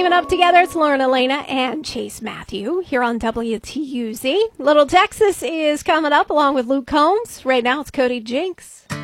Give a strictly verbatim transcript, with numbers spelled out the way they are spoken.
teaming up together. It's Lauren Elena and Chase Matthew here on W T U Z. Little Texas is coming up along with Luke Combs. Right now it's Cody Jinks.